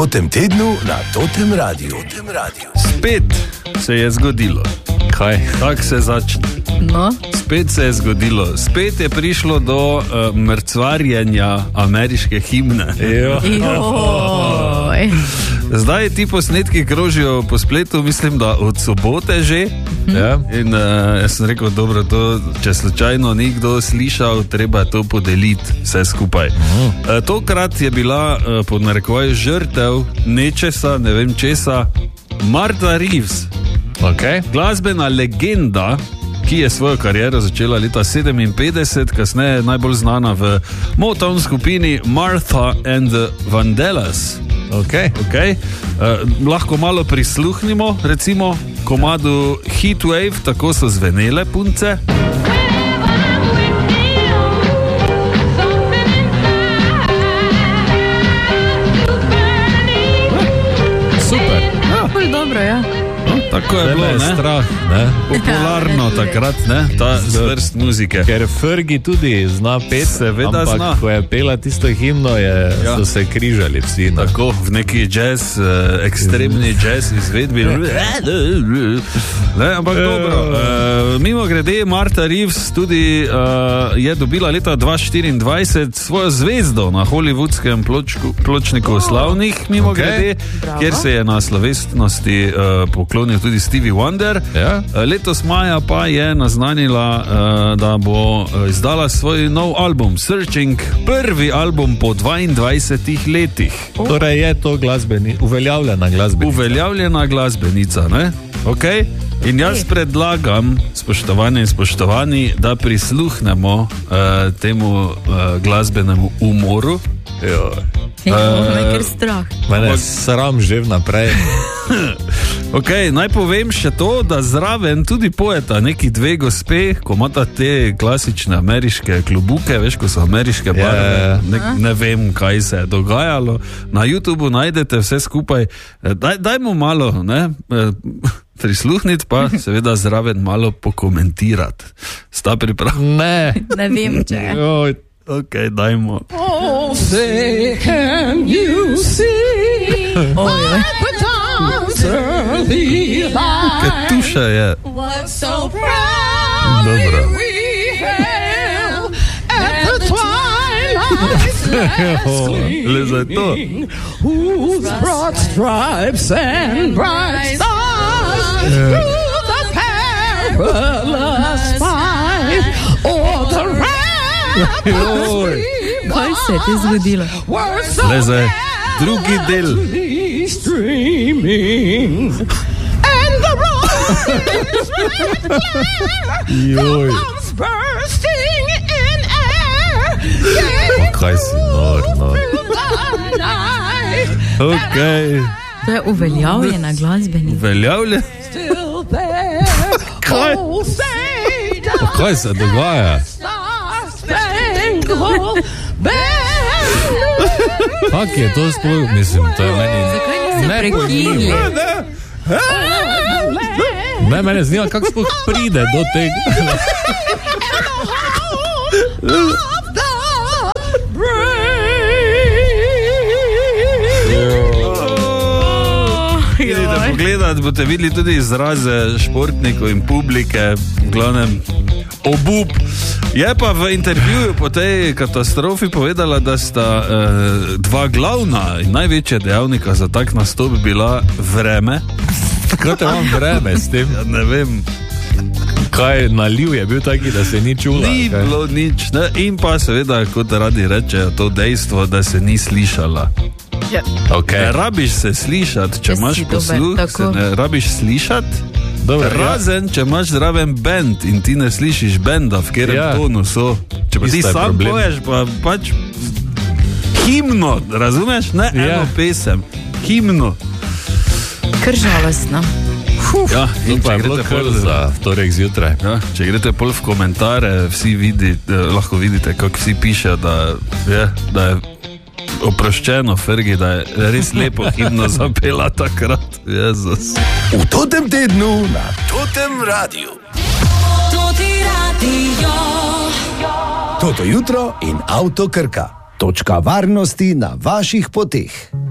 Totem tednu na Totem Radiu. Spet se je zgodilo. Kaj? Tak se začne. No. Spet se je zgodilo. Spet je prišlo do mrcvarjenja ameriške himne. Zdaj ti posnetki krožijo po spletu, mislim, da od sobote že. In jaz sem rekel, dobro, to, če slučajno ni kdo slišal, treba to podeliti vse skupaj. Tokrat je bila pod narekovaj žrtev nečesa, ne vem česa, Martha Reeves. Okay. Glasbena legenda, ki je svojo kariero začela leta 57, kasneje najbolj znana v Motown skupini Martha and the Vandellas. Okay. Lahko malo prisluhnimo, recimo komadu Heatwave, tako so zvenele punce. Super. Dobro, ja. Tako je bilo, ne? Strah, ne? Popularno takrat, ne? Ta zvrst muzike. Ker Fergie tudi zna pet, seveda ampak zna. Ko je pela tisto himno, so se križali vsi. Ne? Tako, v neki jazz, ekstremni jazz izvedbi. Ne, ampak dobro. Mimo grede, Martha Reeves tudi je dobila leta 2024 svojo zvezdo na hollywoodskem pločniku slavnih, mimo grede, kjer se je na slovesnosti poklonil tudi Stevie Wonder. Letos maja pa je naznanila, da bo izdala svoj nov album Searching, prvi album po 22 letih. Torej je to uveljavljena glasbenica. Uveljavljena glasbenica, ne? Okay. In jaz predlagam, spoštovane in spoštovani, da prisluhnemo temu glasbenemu umoru. Nekaj strah. Mene sram že vnaprej. Naj povem še to, da zraven tudi pojeta neki dve gospe, ko imata te klasične ameriške klubuke, veš, ko so ameriške barve, ne vem, kaj se je dogajalo. Na YouTubeu najdete vse skupaj. Dajmo malo, ne, prisluhniti, pa seveda zraven malo pokomentirati. Sta pripravljeni? Ne vem, če. Dajmo. Oh, say, can you see? Ketuša je. What's so proud we hail at the twilight's last gleaming, whose broad stripes and bright stars through the perilous fight, o'er the ramparts Kaj se je ti zgodilo? Le zdaj, drugi del. Streaming and the roars bursting in air. Kaj si nor. To je uveljavljena glasbenica. Uveljavljena? Kaj se dogaja? Kak je to sploh, mislim, to je meni... Zakaj nisi prekinili? Ne, mene zanima, kako sploh pride do tega. Pogledati boste videli tudi izraze športnikov in publike, v glavnem obup. Je pa v intervjuju po tej katastrofi povedala, da sta dva glavna in največja dejavnika za tak nastop bila vreme. Kaj te imam vreme s tem? Ja, ne vem. Kaj naliv je bil taki, da se ni čula? Ni bilo nič, ne? In pa seveda, kot radi rečejo, to dejstvo, da se ni slišala. Ne rabiš se slišati, če imaš posluh, se ne rabiš slišati. Razen, če imaš zraven bend in ti ne slišiš benda, v katerem tonu so. Če pa ti sam poješ, pa pač himno, razumeš? Ne eno pesem, himno. Kar žalostno. In pa je bilo kar za vtorek zjutraj. Če greste pol v komentare, vsi lahko vidite, kako vsi pišejo, da je oproščeno Fergie, da je res lepo himno zapela takrat. Jezus. V Totem tednu na Totem Radiu. Toto jutro in Avto Krka. Točka varnosti na vaših poteh.